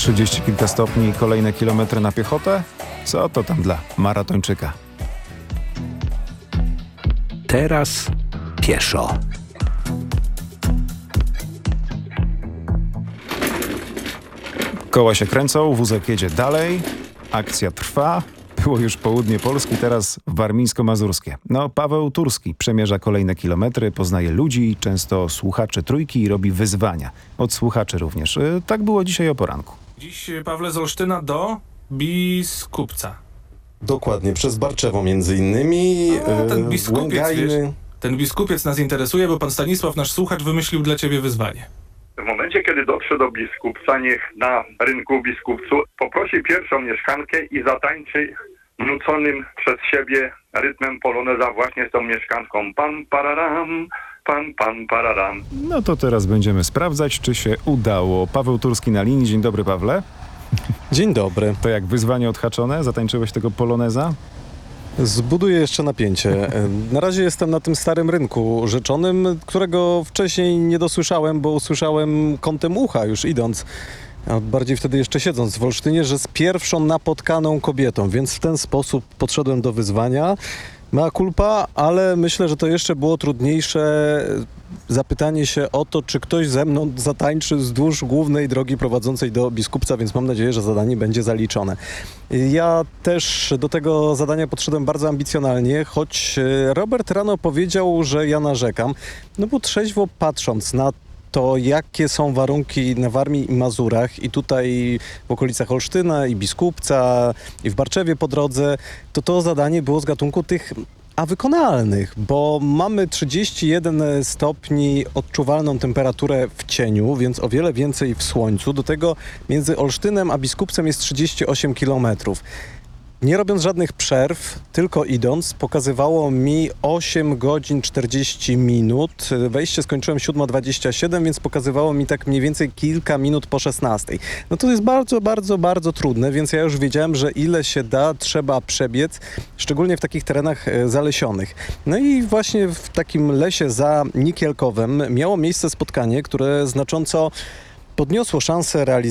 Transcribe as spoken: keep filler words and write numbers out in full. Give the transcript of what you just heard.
trzydzieści kilka stopni i kolejne kilometry na piechotę? Co to tam dla maratończyka? Teraz pieszo. Koła się kręcą, wózek jedzie dalej, akcja trwa. Było już południe Polski, teraz warmińsko-mazurskie. No, Paweł Turski przemierza kolejne kilometry, poznaje ludzi, często słuchaczy Trójki i robi wyzwania. Od słuchaczy również. Tak było dzisiaj o poranku. Dziś, Pawle, z Olsztyna do Biskupca. Dokładnie, przez Barczewo między innymi. A, ten biskupiec, Łęgajny. wiesz, ten biskupiec nas interesuje, bo pan Stanisław, nasz słuchacz, wymyślił dla ciebie wyzwanie. W momencie, kiedy dotrze do Biskupca, niech na rynku w Biskupcu poprosi pierwszą mieszkankę i zatańczy nuconym przez siebie rytmem poloneza właśnie z tą mieszkanką. Pan pararam, pan pan pararam. No to teraz będziemy sprawdzać, czy się udało. Paweł Turski na linii. Dzień dobry, Pawle. Dzień dobry. To jak wyzwanie odhaczone? Zatańczyłeś tego poloneza? Zbuduję jeszcze napięcie. Na razie jestem na tym starym rynku rzeczonym, którego wcześniej nie dosłyszałem, bo usłyszałem kątem ucha już idąc, a bardziej wtedy jeszcze siedząc w Olsztynie, że z pierwszą napotkaną kobietą, więc w ten sposób podszedłem do wyzwania. Mea culpa, ale myślę, że to jeszcze było trudniejsze zapytanie się o to, czy ktoś ze mną zatańczy wzdłuż głównej drogi prowadzącej do Biskupca, więc mam nadzieję, że zadanie będzie zaliczone. Ja też do tego zadania podszedłem bardzo ambicjonalnie, choć Robert rano powiedział, że ja narzekam, no bo trzeźwo patrząc na to, jakie są warunki na Warmii i Mazurach i tutaj w okolicach Olsztyna i Biskupca i w Barczewie po drodze, to to zadanie było z gatunku tych a wykonalnych, bo mamy trzydzieści jeden stopni odczuwalną temperaturę w cieniu, więc o wiele więcej w słońcu. Do tego między Olsztynem a Biskupcem jest trzydzieści osiem kilometrów. Nie robiąc żadnych przerw, tylko idąc, pokazywało mi osiem godzin czterdzieści minut. Wejście skończyłem siódma dwadzieścia siedem, więc pokazywało mi tak mniej więcej kilka minut po szesnastej. No to jest bardzo, bardzo, bardzo trudne, więc ja już wiedziałem, że ile się da, trzeba przebiec, szczególnie w takich terenach zalesionych. No i właśnie w takim lesie za Nikielkowem miało miejsce spotkanie, które znacząco podniosło szansę realizacji